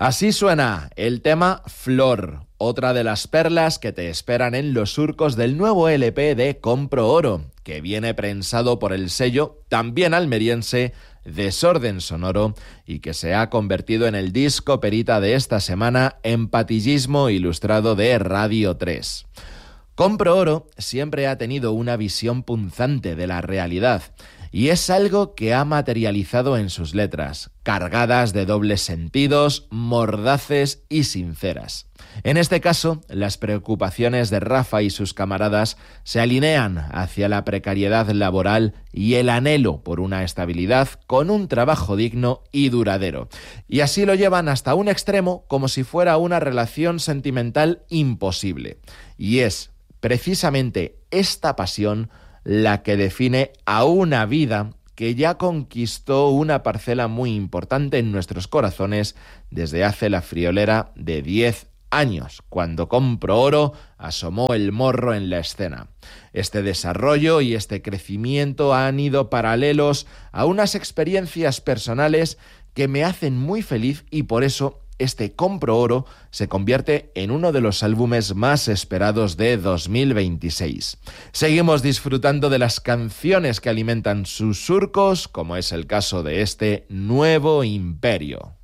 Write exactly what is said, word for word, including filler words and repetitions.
Así suena el tema Flor, otra de las perlas que te esperan en los surcos del nuevo L P de Compro Oro, que viene prensado por el sello también almeriense Desorden Sonoro y que se ha convertido en el disco perita de esta semana en Patillismo Ilustrado de Radio tres. Compro Oro siempre ha tenido una visión punzante de la realidad y es algo que ha materializado en sus letras, cargadas de dobles sentidos, mordaces y sinceras. En este caso, las preocupaciones de Rafa y sus camaradas se alinean hacia la precariedad laboral y el anhelo por una estabilidad con un trabajo digno y duradero. Y así lo llevan hasta un extremo como si fuera una relación sentimental imposible. Y es precisamente esta pasión la que define a una vida que ya conquistó una parcela muy importante en nuestros corazones desde hace la friolera de diez años, cuando Compro Oro asomó el morro en la escena. Este desarrollo y este crecimiento han ido paralelos a unas experiencias personales que me hacen muy feliz y por eso este Compro Oro se convierte en uno de los álbumes más esperados de dos mil veintiséis. Seguimos disfrutando de las canciones que alimentan sus surcos, como es el caso de este Nuevo Imperio.